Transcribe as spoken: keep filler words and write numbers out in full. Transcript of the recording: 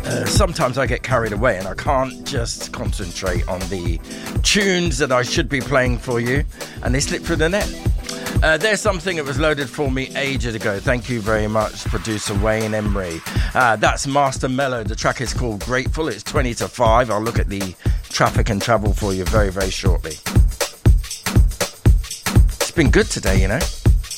uh, sometimes I get carried away and I can't just concentrate on the tunes that I should be playing for you, and they slip through the net. Uh, there's something that was loaded for me ages ago. Thank you very much, producer Wayne Emery. Uh, that's Master Mellow. The track is called Grateful. It's twenty to five. I'll look at the traffic and travel for you very, very shortly. It's been good today, you know.